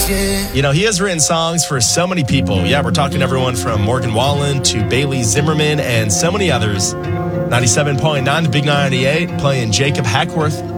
You know, he has written songs for so many people. Yeah, we're talking everyone from Morgan Wallen to Bailey Zimmerman and so many others. 97.9, the Big 98, playing Jacob Hackworth.